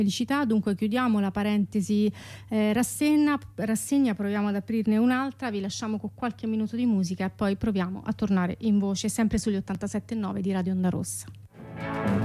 felicità. Dunque chiudiamo la parentesi rassegna, proviamo ad aprirne un'altra, vi lasciamo con qualche minuto di musica e poi proviamo a tornare in voce sempre sugli 87.9 di Radio Onda Rossa.